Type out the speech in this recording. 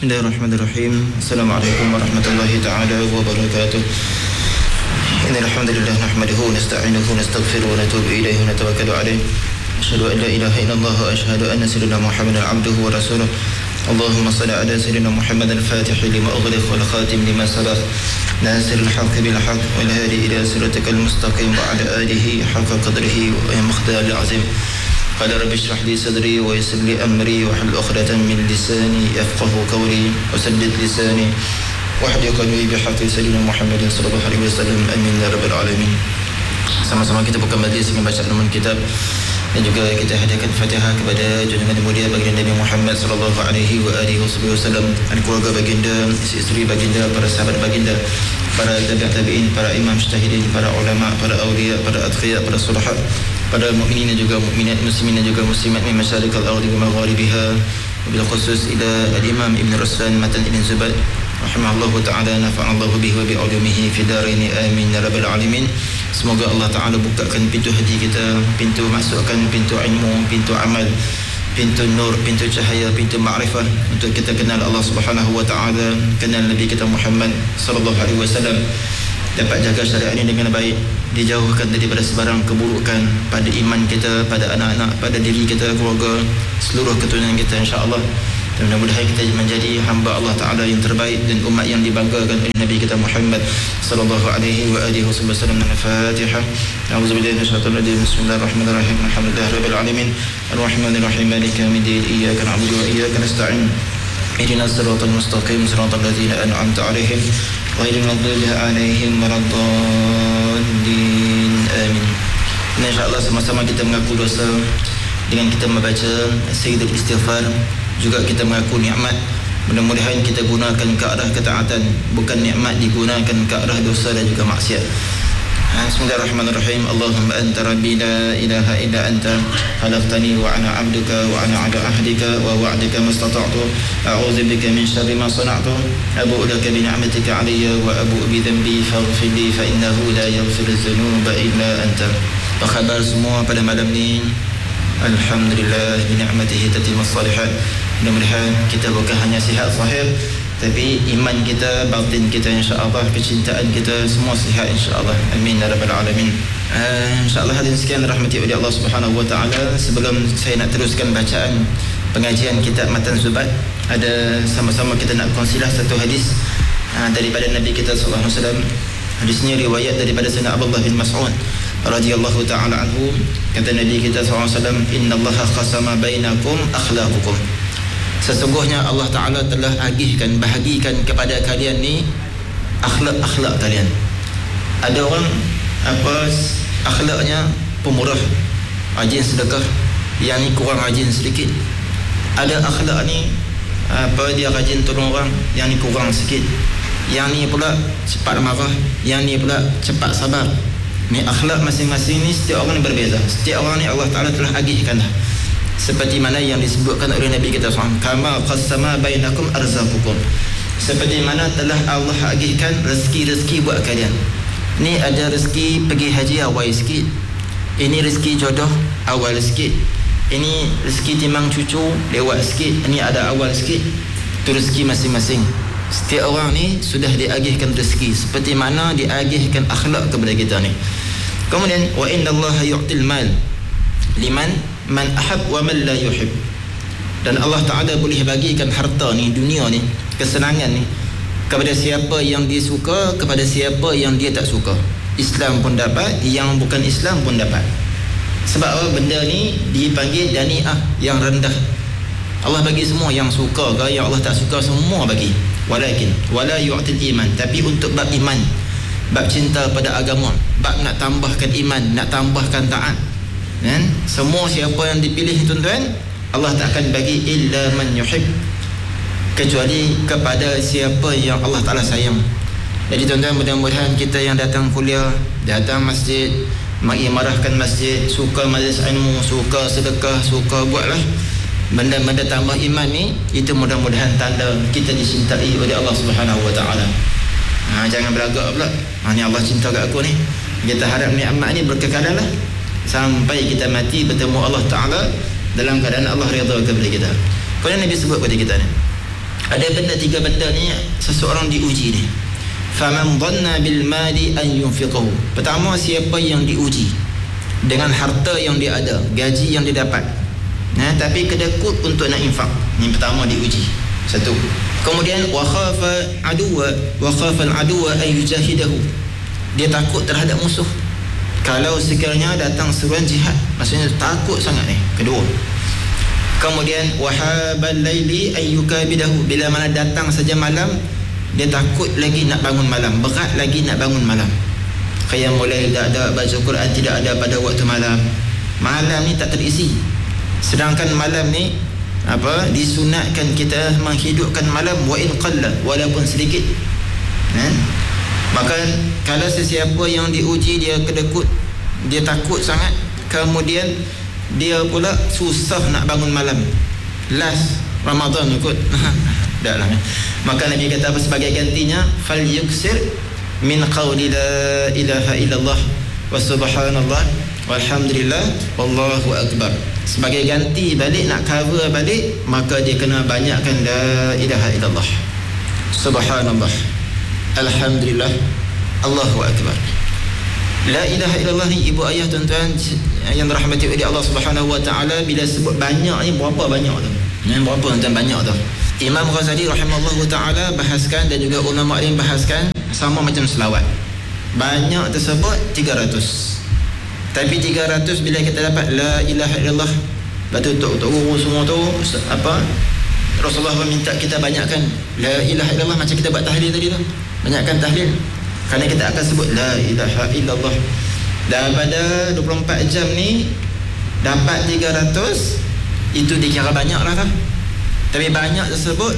Bismillahirrahmanirrahim. Assalamualaikum warahmatullahi ta'ala wabarakatuh. Innal hamdalillah nahmaduhu wa nasta'inuhu wa nastaghfiruhu wa natubu ilayhi wa natawakkalu alayhi. Asyhadu an la ilaha illallah wa asyhadu anna sayyidina Muhammadan 'abduhu wa rasuluh. Allahumma shalli ala sayyidina Muhammadin al-fatih lima ughliq wal khatim lima sabaq. Nasiril haqqi bil haqq wal hadi ila siratikal mustaqim wa ala alihi haqqa qadrihi wa miqdaril 'azim. قال رب اشرح لي صدري ويسر لي أمري واحلل عقدة من لساني يفقهوا قولي وسدد لساني واهد قلبي بحق سيدنا محمد صلى الله عليه وسلم آمين يا رب العالمين. Sama-sama kita buka majlis dengan baca ilmu kitab dan juga kita hadiahkan Fatihah kepada junjungan mulia baginda Nabi Muhammad sallallahu alaihi wasallam, dan keluarga baginda, isteri baginda, para sahabat baginda, para tabi'in, para imam mujtahidin, para ulama, para awliya, para atqiya, para sulaha, para mukminin dan juga mukminat, muslimin dan juga muslimat min masyariqil ardi wa magharibiha, bil khusus ila al-imam Ibn Ruslan Matan Ibn Zubair rahimahullahu ta'ala, nafa'allahu bihi wa bi ulumihi fi darain, amin ya rabbal alamin. Semoga Allah Ta'ala bukakan pintu hati kita, pintu masukkan pintu ilmu, pintu amal, pintu nur, pintu cahaya, pintu ma'rifah untuk kita kenal Allah Subhanahu wa ta'ala, kenal Nabi kita Muhammad sallallahu alaihi wasallam, dapat jaga syariat ini dengan baik, dijauhkan daripada sebarang keburukan pada iman kita, pada anak-anak, pada diri kita, keluarga, seluruh keturunan kita, insya-Allah. Dan mudah-mudahan kita menjadi hamba Allah Ta'ala yang terbaik dan umat yang dibanggakan oleh Nabi kita Muhammad sallallahu alaihi wasallam. Al-Fatihah. A'udzubillahi minasyaitonir rajim. Bismillahirrahmanirrahim. Alhamdulillahirabbil alamin. Arrahmanirrahim. Maliki yaumiddin. Iyyaka na'budu wa iyyaka nasta'in. Ihdinas siratal mustaqim, siratal ladzina an'amta 'alaihim ghairil maghdubi 'alaihim waladdallin. Amin. Insyaallah sama-sama kita mengaku dosa dengan kita membaca sayyidul istighfar, juga kita mengaku nikmat. Mudah-mudahan kita gunakan ke arah ketaatan, bukan nikmat digunakan ke arah dosa dan juga maksiat. Bismillahirrahmanirrahim. Allahumma anta rabbi la ilaha illa anta khalaqtani wa ana 'abduka wa ana 'ala ahdika wa wa'dika mastata'tu a'udzu bika min syarri ma sana'tu abu'u laka bi ni'matika 'alayya wa abu'u bi dhanbi faghfir li fa innahu la yaghfiru dzunuba illa anta. Apa khabar semua pada malam ni? Alhamdulillah, bi ni'matihi tatimmus shalihat. Mudah-mudahan kita bukan hanya sihat zahir, tapi iman kita, batin kita, insya-Allah, kecintaan kita semua sihat, insya-Allah. Amin ya rabbal alamin. Insya-Allah hadirin sekalian rahmati oleh Allah Subhanahu wa taala, sebelum saya nak teruskan bacaan pengajian kitab Matan Zubair, ada sama-sama kita nak kongsilah satu hadis daripada Nabi kita sallallahu alaihi wasallam. Hadis ini riwayat daripada Sayyidina Abdullah bin Mas'ud radhiyallahu ta'ala anhu. Kata Nabi kita sallallahu alaihi wasallam, innallaha qasama bainakum akhlaqukum. Sesungguhnya Allah Ta'ala telah agihkan, bahagikan kepada kalian ni akhlak-akhlak kalian. Ada orang akhlaknya pemurah, rajin sedekah, yang ni kurang rajin sedikit. Ada akhlak ni dia rajin tolong orang, yang ni kurang sikit. Yang ni pula cepat marah, yang ni pula cepat sabar. Ni akhlak masing-masing ni setiap orang ni berbeza. Setiap orang ni Allah Ta'ala telah agihkan dah, seperti mana yang disebutkan oleh Nabi kita SAW, kama qassama bainakum arzaqukum, seperti mana telah Allah agihkan rezeki-rezeki buat kalian. Ni ada rezeki pergi haji awal sikit, ini rezeki jodoh awal sikit, ini rezeki timbang cucu lewat sikit, ini ada awal sikit. Itu rezeki masing-masing. Setiap orang ni sudah diagihkan rezeki, seperti mana diagihkan akhlak kepada kita ni. Kemudian wa innallaha yu'til mal liman man ahab wa man la yuhib. Dan Allah Ta'ala boleh bagikan harta ni, dunia ni, kesenangan ni, kepada siapa yang dia suka, kepada siapa yang dia tak suka. Islam pun dapat, yang bukan Islam pun dapat. Sebab apa? Benda ni dipanggil dani'ah, yang rendah. Allah bagi semua, yang suka ke yang Allah tak suka, semua bagi. Walakin wala yu'til iman, tapi untuk bab iman, bab cinta pada agama, bab nak tambahkan iman, nak tambahkan taat, kan? Semua siapa yang dipilih tuan-tuan, Allah tak akan bagi illa man yuhib, kecuali kepada siapa yang Allah Ta'ala sayang. Jadi tuan-tuan, mudah-mudahan kita yang datang kuliah, datang masjid, mengimarahkan masjid, suka majlis ilmu, suka sedekah, suka buatlah benda-benda tambah iman ni, itu mudah-mudahan tanda kita dicintai oleh Allah Subhanahu wa taala. Jangan beragak pula, ni Allah cinta kat aku ni. Kita harap nikmat ni berkekalan lah sampai kita mati bertemu Allah Ta'ala dalam keadaan Allah redha kepada kita. Kemudian Nabi sebut kepada kita ni, Ada benda, 3 benda ni seseorang diuji ni. Faman dhanna bil mali an yunfiqahu. Pertama, siapa yang diuji dengan harta yang dia ada, gaji yang dia dapat, tapi kedekut untuk nak infak. Ini pertama diuji. Satu. Kemudian wa khafa al-aduwa an yujahidahu. Dia takut terhadap musuh. Kalau sekiranya datang seruan jihad, maksudnya takut sangat ni. Kedua. Kemudian wahabal laili ay yukabidahu. Bila mana datang saja malam, dia takut lagi nak bangun malam, berat lagi nak bangun malam. Qiyamul lail tak ada, baca Quran tidak ada pada waktu malam. Malam ni tak terisi. Sedangkan malam ni disunatkan kita menghidupkan malam wa in qalla, walaupun sedikit. Maka kalau sesiapa yang diuji dia kedekut, dia takut sangat, kemudian dia pula susah nak bangun malam, last Ramadan ikut dah lah. Maka Nabi kata apa sebagai gantinya? Fal yuksir min qawli la ilaha illallah wa subhanallah walhamdulillah wallahu akbar. Sebagai ganti balik, nak cover balik, maka dia kena banyakkan la ilaha illallah, subhanallah, alhamdulillah, Allahu akbar. La ilaha illallah ni ibu ayah tuan-tuan yang dirahmati oleh Allah Subhanahu wa taala, bila sebut banyak ni berapa banyak tu? Berapa tuan-tuan banyak tu? Imam Ghazali rahimahullahu taala bahaskan dan juga ulama lain bahaskan sama macam selawat. Banyak tersebut 300. Tapi 300 bila kita dapat la ilaha illallah, lepas tu urus semua tu Rasulullah meminta kita banyakkan la ilaha illallah macam kita buat tahlil tadi tu. Banyakkan tahlil. Kerana kita akan sebut la ilaha illallah. Dan pada 24 jam ni dapat 300, itu dikira banyak lah kan. Tapi banyak tersebut